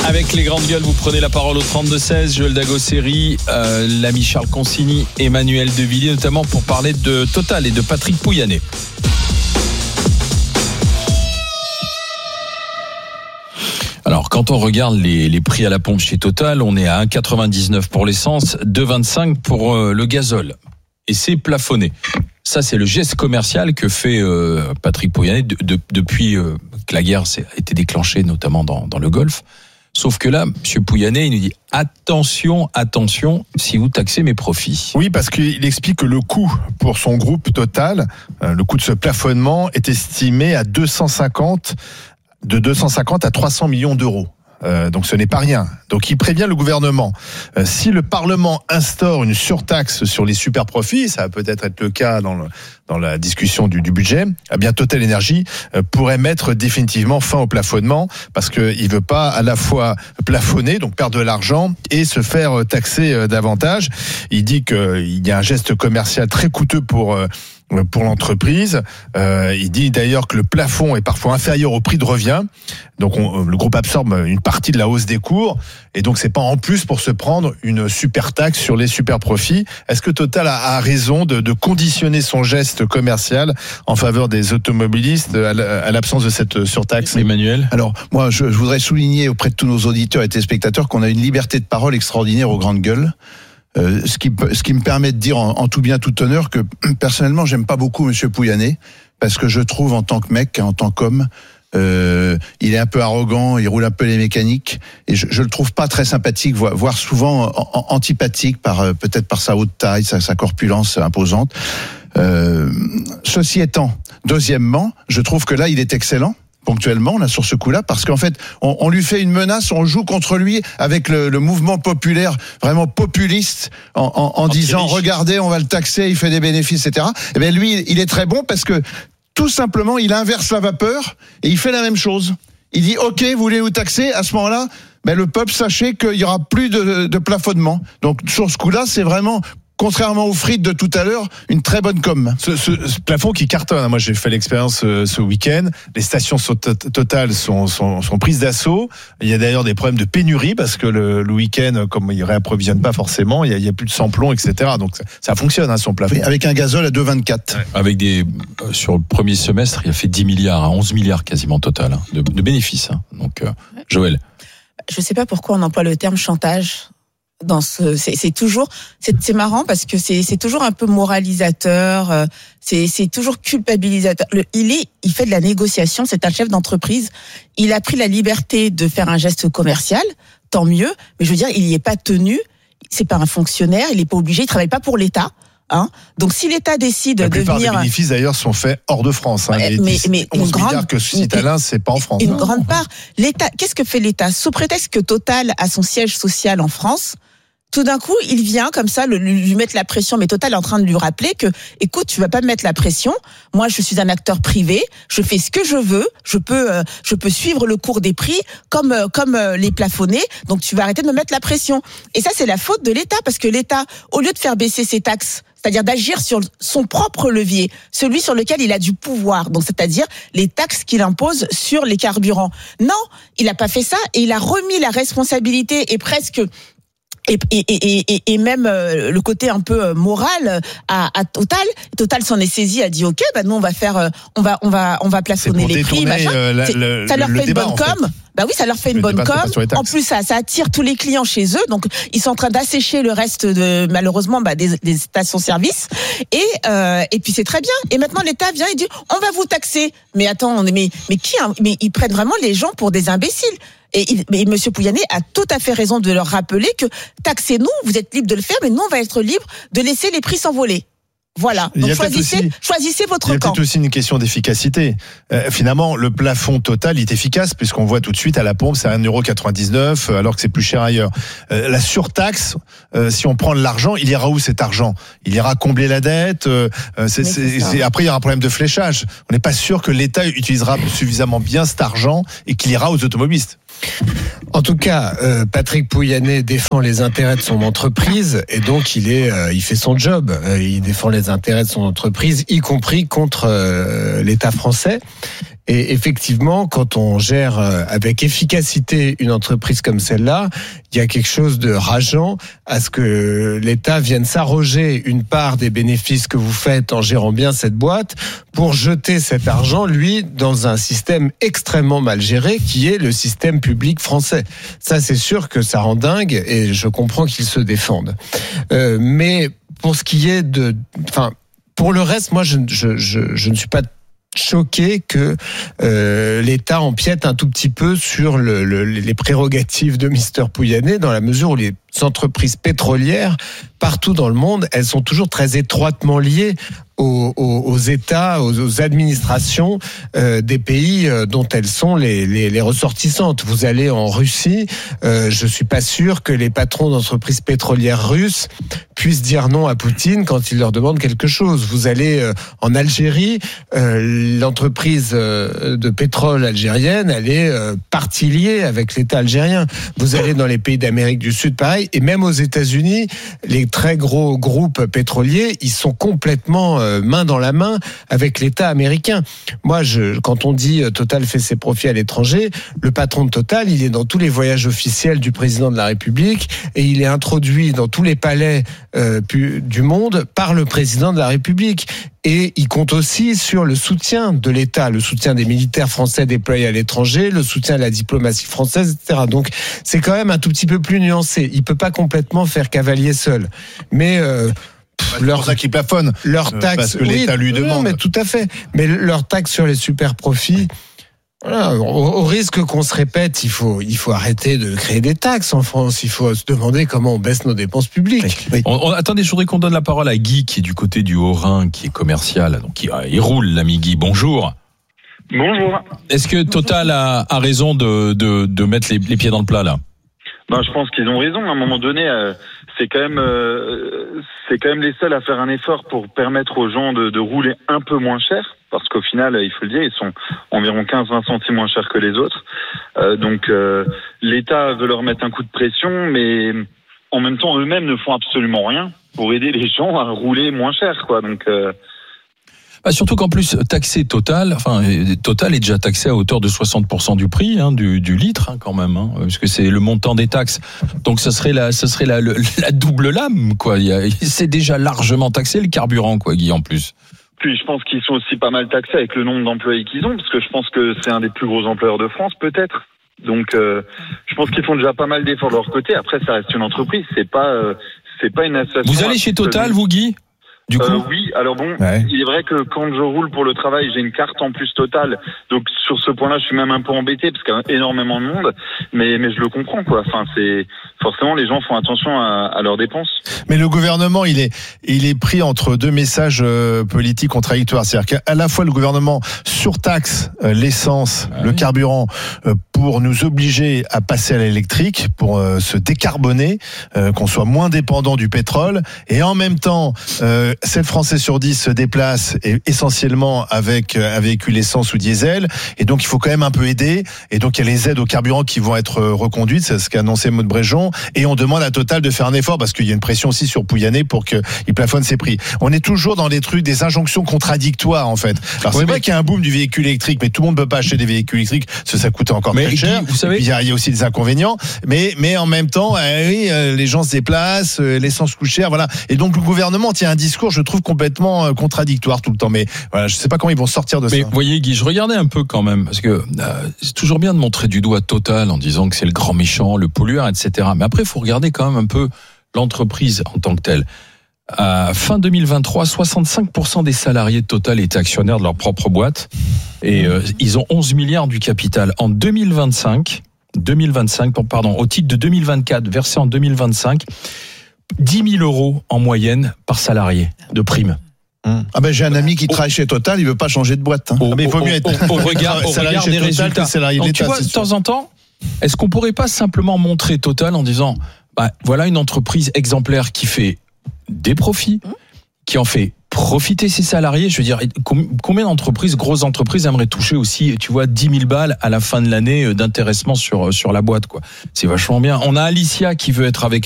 Avec les grandes gueules, vous prenez la parole au 32-16. Joël Dagosseri, l'ami Charles Consigny, Emmanuel Devilliers, notamment pour parler de Total et de Patrick Pouyanné. Alors, quand on regarde les prix à la pompe chez Total, on est à 1,99 pour l'essence, 2,25 pour le gazole. Et c'est plafonné. Ça, c'est le geste commercial que fait Patrick Pouyanné depuis que la guerre a été déclenchée, notamment dans le Golfe. Sauf que là, M. Pouyanné, il nous dit attention, si vous taxez mes profits. Oui, parce qu'il explique que le coût pour son groupe Total, le coût de ce plafonnement est estimé à 250 à 300 millions d'euros. Donc ce n'est pas rien. Donc il prévient le gouvernement. Si le Parlement instaure une surtaxe sur les superprofits, ça va peut-être être le cas dans la discussion du budget, eh bien Total Energy pourrait mettre définitivement fin au plafonnement parce qu'il veut pas à la fois plafonner, donc perdre de l'argent, et se faire taxer davantage. Il dit qu'il y a un geste commercial très coûteux pour l'entreprise. Il dit d'ailleurs que le plafond est parfois inférieur au prix de revient. Donc le groupe absorbe une partie de la hausse des cours, et donc c'est pas en plus pour se prendre une super taxe sur les super profits. Est-ce que Total a raison de conditionner son geste commercial en faveur des automobilistes à l'absence de cette surtaxe? Emmanuel? Alors moi je voudrais souligner auprès de tous nos auditeurs et téléspectateurs qu'on a une liberté de parole extraordinaire aux grandes gueules. Ce qui me permet de dire en tout bien tout honneur que personnellement j'aime pas beaucoup Monsieur Pouyanné, parce que je trouve en tant que mec, en tant qu'homme, il est un peu arrogant, il roule un peu les mécaniques, et je le trouve pas très sympathique, voire souvent antipathique peut-être par sa haute taille, sa corpulence imposante. Ceci étant, deuxièmement, je trouve que là il est excellent. Ponctuellement, là, sur ce coup-là, parce qu'en fait, on lui fait une menace, on joue contre lui avec le mouvement populaire, vraiment populiste, en disant, regardez, on va le taxer, il fait des bénéfices, etc. Et bien, lui, il est très bon parce que, tout simplement, il inverse la vapeur et il fait la même chose. Il dit, OK, vous voulez vous taxer? À ce moment-là, ben, le peuple, sachez qu'il y aura plus de plafonnement. Donc, sur ce coup-là, c'est vraiment, contrairement aux frites de tout à l'heure, une très bonne com. Ce plafond qui cartonne. Moi, j'ai fait l'expérience ce week-end. Les stations Total sont prises d'assaut. Il y a d'ailleurs des problèmes de pénurie parce que le week-end, comme ils réapprovisionnent pas forcément, il y a plus de samplons, etc. Donc ça fonctionne, son plafond. Avec un gazole à 2,24. Ouais. Avec sur le premier semestre, il a fait 10 milliards, 11 milliards quasiment Total de bénéfices. Donc, Joël. Je sais pas pourquoi on emploie le terme chantage. C'est marrant parce que c'est toujours un peu moralisateur, c'est toujours culpabilisateur. Il fait de la négociation, c'est un chef d'entreprise. Il a pris la liberté de faire un geste commercial, tant mieux, mais je veux dire, il y est pas tenu. C'est pas un fonctionnaire, il est pas obligé, il travaille pas pour l'État. Donc si l'État décide de venir, la plupart des bénéfices d'ailleurs sont faits hors de France. Mais 11 milliards que cite Alain, c'est pas en France. Une grande part. L'État, qu'est-ce que fait l'État? Sous prétexte que Total a son siège social en France, tout d'un coup, il vient comme ça lui mettre la pression. Mais Total est en train de lui rappeler que, écoute, tu vas pas me mettre la pression. Moi, je suis un acteur privé. Je fais ce que je veux. Je peux suivre le cours des prix comme les plafonnés. Donc, tu vas arrêter de me mettre la pression. Et ça, c'est la faute de l'État, parce que l'État, au lieu de faire baisser ses taxes, c'est-à-dire d'agir sur son propre levier, celui sur lequel il a du pouvoir, donc c'est-à-dire les taxes qu'il impose sur les carburants. Non, il n'a pas fait ça, et il a remis la responsabilité et presque et même le côté un peu moral à Total. Total s'en est saisi, a dit OK, nous on va faire, on va plafonner les prix, machin. Ça leur fait une bonne com. Bah oui, ça leur fait une bonne com. En plus, ça attire tous les clients chez eux. Donc, ils sont en train d'assécher le reste malheureusement, des stations-service. Et puis c'est très bien. Et maintenant, l'État vient et dit, on va vous taxer. Mais attends, mais ils prennent vraiment les gens pour des imbéciles. Mais Monsieur Pouyanné a tout à fait raison de leur rappeler que taxez-nous, vous êtes libre de le faire, mais nous, on va être libre de laisser les prix s'envoler. Voilà. Donc choisissez votre camp. Il y a peut-être aussi une question d'efficacité. Finalement, le plafond Total est efficace puisqu'on voit tout de suite à la pompe, c'est 1,99 € alors que c'est plus cher ailleurs. La surtaxe, si on prend de l'argent, il ira où cet argent? Il ira combler la dette. Après, il y aura un problème de fléchage. On n'est pas sûr que l'État utilisera suffisamment bien cet argent et qu'il ira aux automobilistes. En tout cas, Patrick Pouyanné défend les intérêts de son entreprise et donc il fait son job. Il défend les intérêts de son entreprise, y compris contre l'État français. Et effectivement, quand on gère avec efficacité une entreprise comme celle-là, il y a quelque chose de rageant à ce que l'État vienne s'arroger une part des bénéfices que vous faites en gérant bien cette boîte pour jeter cet argent, lui, dans un système extrêmement mal géré qui est le système public français. Ça, c'est sûr que ça rend dingue et je comprends qu'ils se défendent. Mais pour ce qui est pour le reste, moi, je ne suis pas choqué que l'État empiète un tout petit peu sur les prérogatives de Mister Pouyanné, dans la mesure où les entreprises pétrolières, partout dans le monde, elles sont toujours très étroitement liées aux États, aux administrations des pays dont elles sont les ressortissantes. Vous allez en Russie, je suis pas sûr que les patrons d'entreprises pétrolières russes puissent dire non à Poutine quand il leur demande quelque chose. Vous allez en Algérie, l'entreprise de pétrole algérienne, elle est partie liée avec l'État algérien. Vous allez dans les pays d'Amérique du Sud, pareil, et même aux États-Unis, les très gros groupes pétroliers, ils sont complètement main dans la main avec l'État américain. Moi, quand on dit Total fait ses profits à l'étranger, le patron de Total, il est dans tous les voyages officiels du président de la République et il est introduit dans tous les palais du monde par le président de la République. Et il compte aussi sur le soutien de l'État, le soutien des militaires français déployés à l'étranger, le soutien de la diplomatie française, etc. Donc, c'est quand même un tout petit peu plus nuancé. Il peut pas complètement faire cavalier seul. Mais c'est pour ça qu'ils plafonnent. Leur taxe, parce que l'État lui demande. Non, mais tout à fait. Mais leur taxe sur les super profits. Voilà, au risque qu'on se répète, il faut arrêter de créer des taxes en France. Il faut se demander comment on baisse nos dépenses publiques. Oui. Attendez, je voudrais qu'on donne la parole à Guy, qui est du côté du Haut-Rhin, qui est commercial. Donc, il roule, l'ami Guy. Bonjour. Bonjour. Est-ce que Total a raison de mettre les pieds dans le plat, là? Je pense qu'ils ont raison. À un moment donné, c'est quand même les seuls à faire un effort pour permettre aux gens de rouler un peu moins cher. Parce qu'au final, il faut le dire, ils sont environ 15-20 centimes moins chers que les autres. Donc, l'État veut leur mettre un coup de pression, mais en même temps, eux-mêmes ne font absolument rien pour aider les gens à rouler moins cher, quoi. Donc, surtout qu'en plus, taxer Total est déjà taxé à hauteur de 60% du prix du litre, quand même, parce que c'est le montant des taxes. Donc, ça serait la double lame, quoi. C'est déjà largement taxé le carburant, quoi, Guy, en plus. Puis je pense qu'ils sont aussi pas mal taxés avec le nombre d'employés qu'ils ont, parce que je pense que c'est un des plus gros employeurs de France, peut-être. Donc, je pense qu'ils font déjà pas mal d'efforts de leur côté. Après, ça reste une entreprise, c'est pas une association. Vous allez chez Total, vous, Guy ? Du coup oui, alors bon, Il est vrai que quand je roule pour le travail, j'ai une carte en plus Total. Donc sur ce point-là, je suis même un peu embêté parce qu'il y a énormément de monde, mais je le comprends, quoi. Enfin, c'est forcément les gens font attention à leurs dépenses. Mais le gouvernement, il est pris entre deux messages politiques contradictoires. C'est-à-dire qu'à la fois le gouvernement surtaxe l'essence, le carburant pour nous obliger à passer à l'électrique, pour se décarboner, qu'on soit moins dépendant du pétrole, et en même temps 7 Français sur 10 se déplacent essentiellement avec un véhicule essence ou diesel, et donc il faut quand même un peu aider, et donc il y a les aides au carburant qui vont être reconduites, c'est ce qu'a annoncé Maud Bréjon, et on demande à Total de faire un effort, parce qu'il y a une pression aussi sur Pouyanné pour qu'il plafonne ses prix. On est toujours dans des injonctions contradictoires, en fait. Alors c'est vrai qu'il y a un boom du véhicule électrique, mais tout le monde ne peut pas acheter des véhicules électriques, parce que ça coûte encore très cher. Guy, vous savez, il y a aussi des inconvénients, mais en même temps, les gens se déplacent, l'essence coûte cher, voilà. Et donc le gouvernement tient un discours, je trouve, complètement contradictoire tout le temps. Mais voilà, je sais pas comment ils vont sortir de ça. Mais vous voyez, Guy, je regardais un peu quand même, parce que c'est toujours bien de montrer du doigt Total en disant que c'est le grand méchant, le pollueur, etc. Mais après, il faut regarder quand même un peu l'entreprise en tant que telle. Fin 2023, 65% des salariés de Total étaient actionnaires de leur propre boîte, et ils ont 11 milliards du capital. En 2025, au titre de 2024, versé en 2025, 10 000 euros en moyenne par salarié de prime. J'ai un ami qui travaille chez Total, il veut pas changer de boîte. Mais il faut mieux être au regard des résultats. Donc, tu vois, de temps en temps, est-ce qu'on pourrait pas simplement montrer Total en disant, voilà une entreprise exemplaire qui fait des profits, qui en fait profiter ses salariés. Je veux dire, combien d'entreprises, grosses entreprises, aimeraient toucher aussi, 10 000 balles à la fin de l'année d'intéressement sur la boîte, quoi. C'est vachement bien. On a Alicia qui veut être avec